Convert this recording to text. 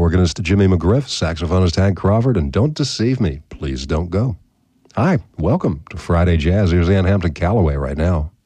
organist Jimmy McGriff, saxophonist Hank Crawford, and Don't Deceive Me, Please Don't Go. Hi, welcome to Friday Jazz. Here's Ann Hampton Callaway right now.